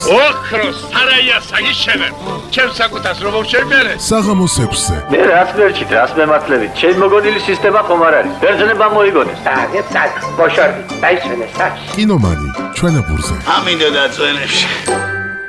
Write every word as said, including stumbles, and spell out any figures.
ოქროს სარაია საგიშენე ჩემს საკუთას რომ მოვშენერე საღამოს ექვსზე მე რაც ვერჩით რას მემართლებით ჩემ მოგონილი სისტემა ხომ არ არის ბერძნება მოიგონეს და წად ბოშორდი დაისვენეს საჩ კინომანი ჩვენებურზე ამინდო და წვენებში